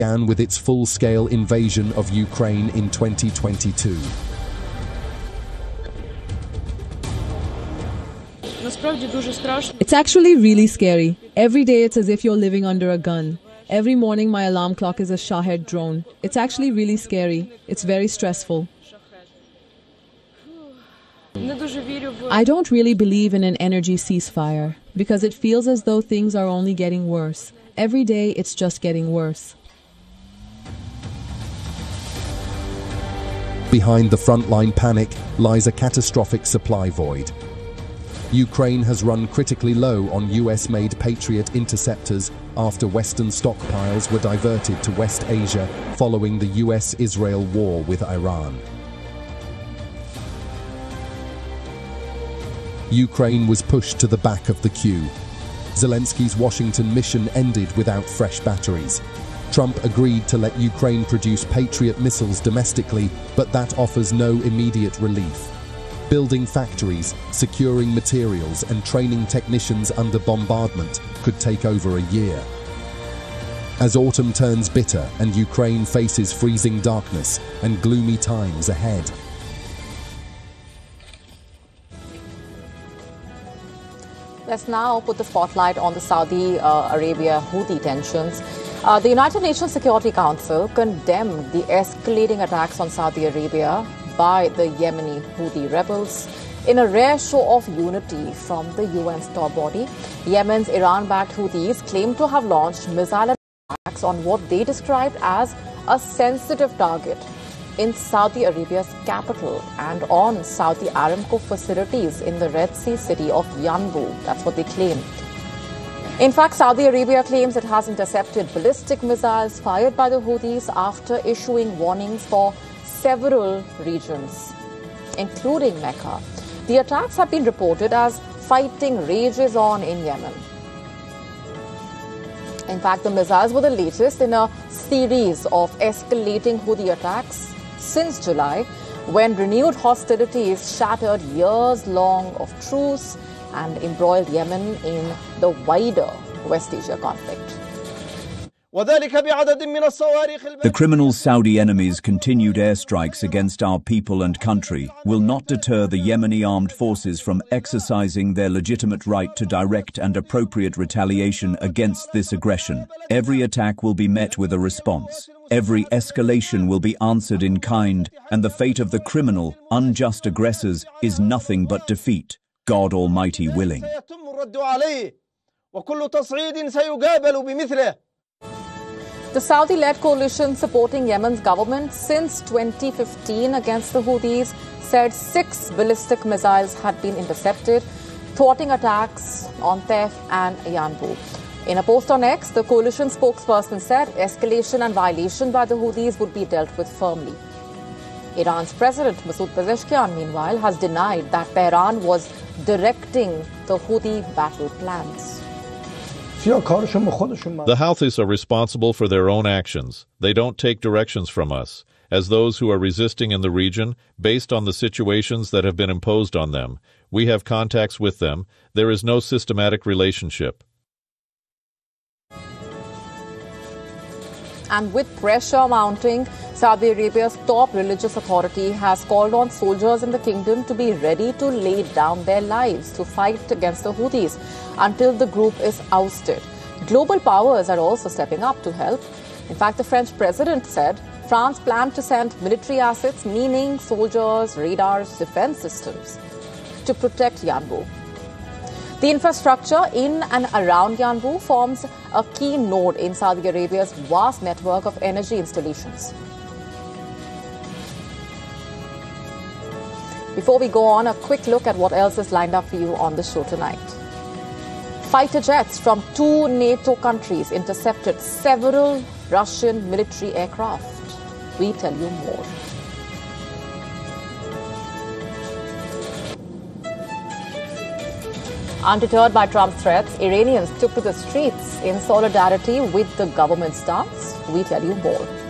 began with its full-scale invasion of Ukraine in 2022. It's actually really scary. Every day it's as if you're living under a gun. Every morning my alarm clock is a Shahed drone. It's actually really scary. It's very stressful. I don't really believe in an energy ceasefire because it feels as though things are only getting worse. Every day it's just getting worse. Behind the frontline panic lies a catastrophic supply void. Ukraine has run critically low on US-made Patriot interceptors after Western stockpiles were diverted to West Asia following the US-Israel war with Iran. Ukraine was pushed to the back of the queue. Zelensky's Washington mission ended without fresh batteries. Trump agreed to let Ukraine produce Patriot missiles domestically, but that offers no immediate relief. Building factories, securing materials, and training technicians under bombardment could take over a year. As autumn turns bitter and Ukraine faces freezing darkness and gloomy times ahead. Let's now put the spotlight on the Saudi Arabia Houthi tensions. The United Nations Security Council condemned the escalating attacks on Saudi Arabia by the Yemeni Houthi rebels. In a rare show of unity from the UN's top body, Yemen's Iran-backed Houthis claim to have launched missile attacks on what they described as a sensitive target in Saudi Arabia's capital and on Saudi Aramco facilities in the Red Sea city of Yanbu. That's what they claim. In fact, Saudi Arabia claims it has intercepted ballistic missiles fired by the Houthis after issuing warnings for several regions, including Mecca. The attacks have been reported as fighting rages on in Yemen. In fact, the missiles were the latest in a series of escalating Houthi attacks since July, when renewed hostilities shattered years-long of truce and embroiled Yemen in the wider West Asia conflict. The criminal Saudi enemies' continued airstrikes against our people and country will not deter the Yemeni armed forces from exercising their legitimate right to direct and appropriate retaliation against this aggression. Every attack will be met with a response. Every escalation will be answered in kind, and the fate of the criminal, unjust aggressors is nothing but defeat, God Almighty willing. The Saudi-led coalition supporting Yemen's government since 2015 against the Houthis said 6 ballistic missiles had been intercepted, thwarting attacks on Taif and Yanbu. In a post on X, the coalition spokesperson said escalation and violation by the Houthis would be dealt with firmly. Iran's President Masoud Pezeshkian, meanwhile, has denied that Tehran was directing the Houthi battle plans. The Houthis are responsible for their own actions. They don't take directions from us, as those who are resisting in the region, based on the situations that have been imposed on them. We have contacts with them. There is no systematic relationship. And with pressure mounting, Saudi Arabia's top religious authority has called on soldiers in the kingdom to be ready to lay down their lives to fight against the Houthis until the group is ousted. Global powers are also stepping up to help. In fact, the French president said France planned to send military assets, meaning soldiers, radars, defense systems, to protect Yanbu. The infrastructure in and around Yanbu forms a key node in Saudi Arabia's vast network of energy installations. Before we go on, a quick look at what else is lined up for you on the show tonight. Fighter jets from 2 NATO countries intercepted several Russian military aircraft. We tell you more. Undeterred by Trump's threats, Iranians took to the streets in solidarity with the government stance. We tell you more.